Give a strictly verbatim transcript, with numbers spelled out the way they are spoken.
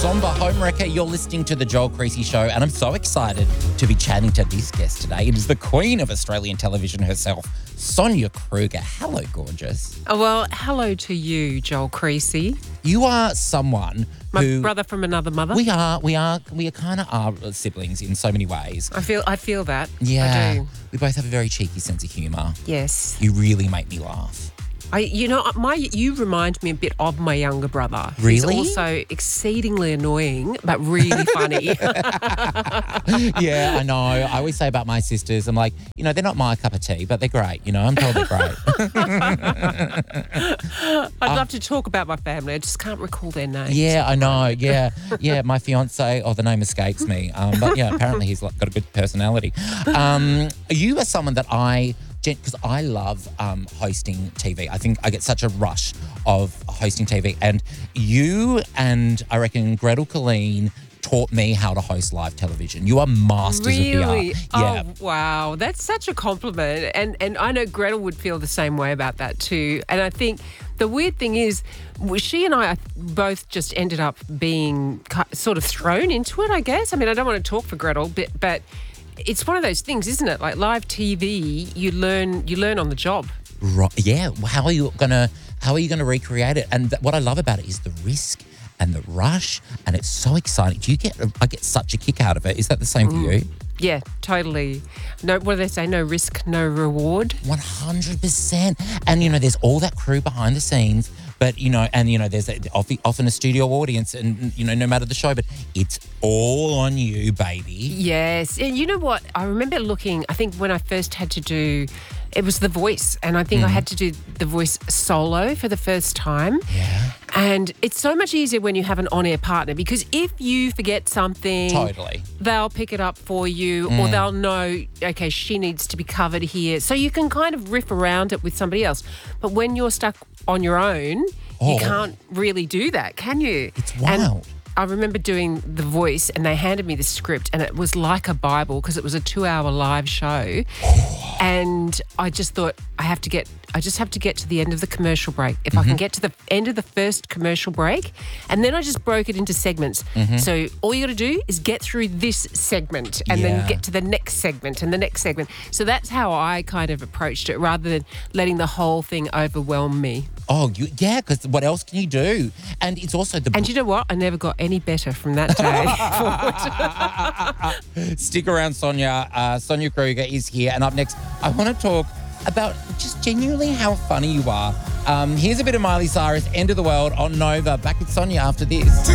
Somber Homewrecker. You're listening to The Joel Creasy Show, and I'm so excited to be chatting to this guest today. It is the queen of Australian television herself, Sonia Kruger. Hello, gorgeous. Oh, well, hello to you, Joel Creasy. You are someone My who... brother from another mother. We are, we are, we are kind of are siblings in so many ways. I feel I feel that. Yeah. I do. We both have a very cheeky sense of humour. Yes. You really make me laugh. I, you know, my you remind me a bit of my younger brother. Really? He's also exceedingly annoying, but really funny. Yeah, I know. I always say about my sisters, I'm like, you know, they're not my cup of tea, but they're great. You know, I'm told they're great. I'd love to talk about my family. I just can't recall their names. Yeah, I know. Yeah, yeah. My fiance, oh, the name escapes me. Um, but yeah, apparently he's got a good personality. Um, you are someone that I, because I love um, hosting T V. I think I get such a rush of hosting T V. And you and I reckon Gretel Colleen taught me how to host live television. You are masters Really? of the art. Yeah. Oh, wow. That's such a compliment. And and I know Gretel would feel the same way about that too. And I think the weird thing is, she and I both just ended up being sort of thrown into it, I guess. I mean, I don't want to talk for Gretel, but, but it's one of those things, isn't it? Like live T V, you learn you learn on the job. Right. Yeah. How are you gonna How are you gonna recreate it? And th- what I love about it is the risk and the rush, and it's so exciting. Do you get? I get such a kick out of it. Is that the same for you? Yeah, totally. No, what do they say? No risk, no reward. One hundred percent. And you know, there's all that crew behind the scenes. But, you know, and, you know, there's a, often a studio audience and, you know, no matter the show, but it's all on you, baby. Yes. And you know what? I remember looking, I think when I first had to do, it was The Voice. And I think mm. I had to do The Voice solo for the first time. Yeah. And it's so much easier when you have an on-air partner, because if you forget something, totally, they'll pick it up for you mm. or they'll know, okay, she needs to be covered here. So you can kind of riff around it with somebody else. But when you're stuck on your own, oh. you can't really do that, can you? It's wild. And I remember doing The Voice and they handed me the script and it was like a Bible because it was a two-hour live show. And I just thought, I have to get, I just have to get to the end of the commercial break. If mm-hmm. I can get to the end of the first commercial break, and then I just broke it into segments. Mm-hmm. So all you got to do is get through this segment and yeah. then get to the next segment and the next segment. So that's how I kind of approached it, rather than letting the whole thing overwhelm me. Oh, you, yeah, because what else can you do? And it's also the... And you know what? I never got any better from that day forward. Stick around, Sonia. Uh, Sonia Kruger is here. And up next, I want to talk about just genuinely how funny you are. Um, here's a bit of Miley Cyrus, End of the World on Nova. Back with Sonia after this.